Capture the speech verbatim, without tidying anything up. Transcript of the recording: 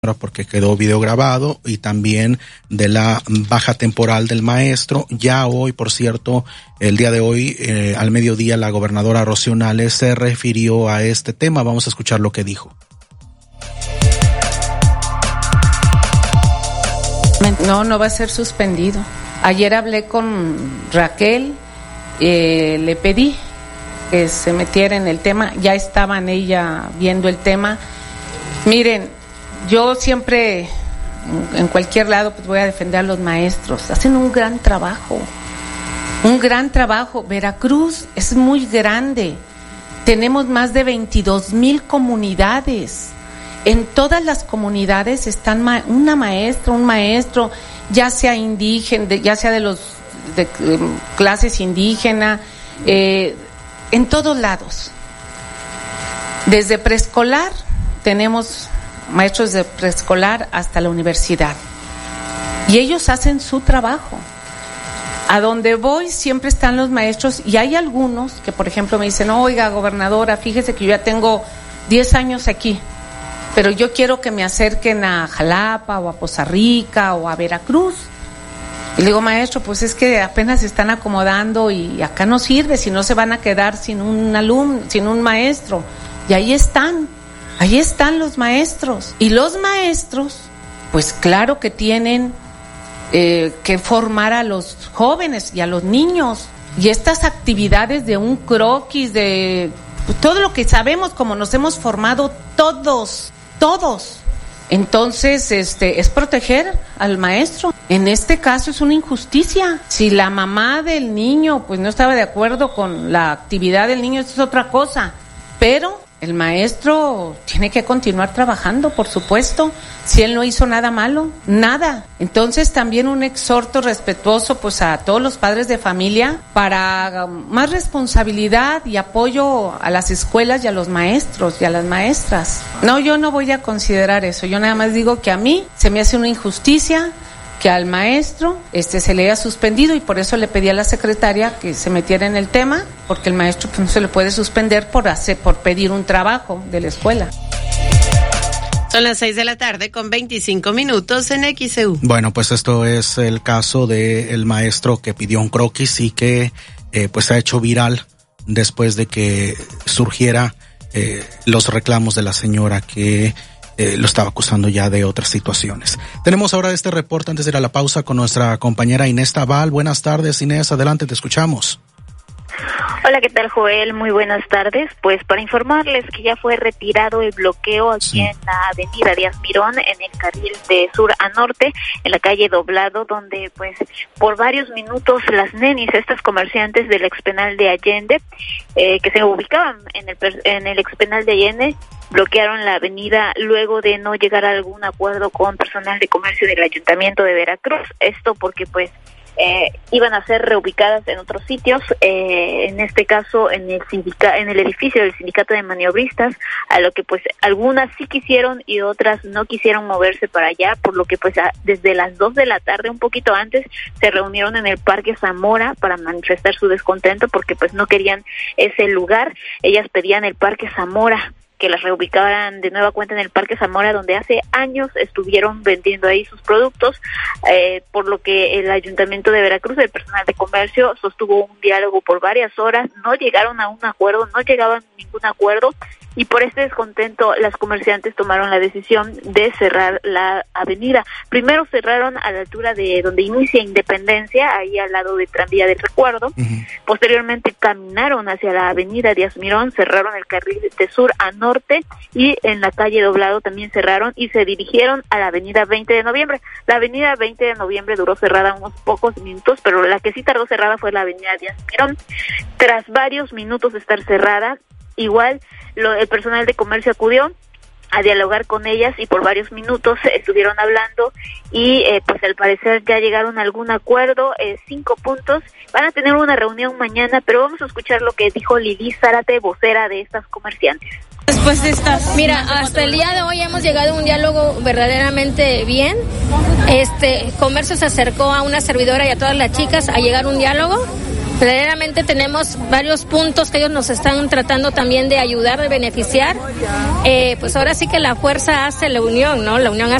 porque quedó video grabado, y también de la baja temporal del maestro. Ya hoy, por cierto, el día de hoy, eh, al mediodía, la gobernadora Rocío Nales se refirió a este tema. Vamos a escuchar lo que dijo. No, no va a ser suspendido. Ayer hablé con Raquel, eh, le pedí que se metiera en el tema, ya estaban ella viendo el tema. Miren, yo siempre, en cualquier lado, pues voy a defender a los maestros. Hacen un gran trabajo, un gran trabajo. Veracruz es muy grande. Tenemos más de veintidós mil comunidades. En todas las comunidades están ma- una maestra, un maestro, ya sea indígena, de, ya sea de los de, de clases indígenas, eh, en todos lados. Desde preescolar tenemos maestros de preescolar hasta la universidad, y ellos hacen su trabajo. A donde voy siempre están los maestros, y hay algunos que, por ejemplo, me dicen: oiga, gobernadora, fíjese que yo ya tengo diez años aquí, pero yo quiero que me acerquen a Jalapa o a Poza Rica o a Veracruz. Y le digo: maestro, pues es que apenas se están acomodando y acá no sirve, si no se van a quedar sin un alumno, sin un maestro. Y ahí están, ahí están los maestros. Y los maestros, pues claro que tienen eh, que formar a los jóvenes y a los niños. Y estas actividades de un croquis, de todo lo que sabemos, como nos hemos formado todos, todos. Entonces, este, es proteger al maestro. En este caso es una injusticia. Si la mamá del niño, pues no estaba de acuerdo con la actividad del niño, eso es otra cosa. Pero el maestro tiene que continuar trabajando, por supuesto, si él no hizo nada malo, nada. Entonces también un exhorto respetuoso pues a todos los padres de familia para más responsabilidad y apoyo a las escuelas y a los maestros y a las maestras. No, yo no voy a considerar eso, yo nada más digo que a mí se me hace una injusticia que al maestro este se le haya suspendido, y por eso le pedí a la secretaria que se metiera en el tema, porque el maestro pues, no se le puede suspender por hacer, por pedir un trabajo de la escuela. Son las seis de la tarde con veinticinco minutos en X E U. Bueno, pues esto es el caso del maestro que pidió un croquis y que eh, pues se ha hecho viral después de que surgiera eh, los reclamos de la señora que Eh, lo estaba acusando ya de otras situaciones. Tenemos ahora este reporte antes de ir a la pausa con nuestra compañera Inés Tabal. Buenas tardes, Inés, adelante, te escuchamos. Hola, ¿qué tal, Joel? Muy buenas tardes. Pues para informarles que ya fue retirado el bloqueo aquí sí. en la avenida Díaz Mirón, en el carril de sur a norte, en la calle Doblado, donde pues por varios minutos las nenis, estas comerciantes del expenal de Allende, eh, que se ubicaban en el, en el expenal de Allende, bloquearon la avenida luego de no llegar a algún acuerdo con personal de comercio del Ayuntamiento de Veracruz. Esto porque pues eh, iban a ser reubicadas en otros sitios, eh, en este caso en el sindica, en el edificio del Sindicato de Maniobristas, a lo que pues algunas sí quisieron y otras no quisieron moverse para allá, por lo que pues a, desde las dos de la tarde, un poquito antes, se reunieron en el Parque Zamora para manifestar su descontento porque pues no querían ese lugar. Ellas pedían el Parque Zamora, que las reubicaran de nueva cuenta en el Parque Zamora, donde hace años estuvieron vendiendo ahí sus productos, eh, por lo que el Ayuntamiento de Veracruz, el personal de comercio, sostuvo un diálogo por varias horas, no llegaron a un acuerdo, no llegaban a ningún acuerdo, y por este descontento las comerciantes tomaron la decisión de cerrar la avenida. Primero cerraron a la altura de donde inicia Independencia, ahí al lado de Tranvía del Recuerdo. Uh-huh. Posteriormente caminaron hacia la avenida Díaz Mirón, cerraron el carril de sur a norte, y en la calle Doblado también cerraron y se dirigieron a la avenida veinte de noviembre. La avenida veinte de noviembre duró cerrada unos pocos minutos, pero la que sí tardó cerrada fue la avenida Díaz Mirón. Tras varios minutos de estar cerrada, igual lo, el personal de comercio acudió a dialogar con ellas y por varios minutos estuvieron hablando y eh, pues al parecer ya llegaron a algún acuerdo, eh, cinco puntos. Van a tener una reunión mañana, pero vamos a escuchar lo que dijo Lili Zárate, vocera de estas comerciantes. Después de estas, mira, hasta el día de hoy hemos llegado a un diálogo verdaderamente bien. Este comercio se acercó a una servidora y a todas las chicas a llegar a un diálogo. verdaderamente tenemos varios puntos que ellos nos están tratando también de ayudar, de beneficiar. Eh, pues ahora sí que la fuerza hace la unión, ¿no? La unión hace